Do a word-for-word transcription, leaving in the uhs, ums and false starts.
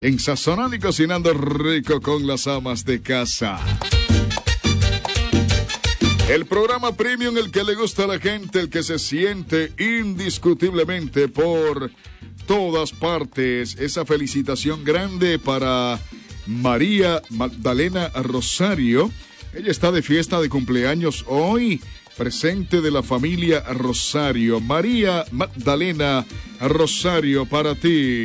En Sazonando y Cocinando Rico con las amas de casa. El programa premium, el que le gusta a la gente, el que se siente indiscutiblemente por todas partes. Esa felicitación grande para María Magdalena Rosario. Ella está de fiesta de cumpleaños hoy, presente de la familia Rosario. María Magdalena Rosario, para ti.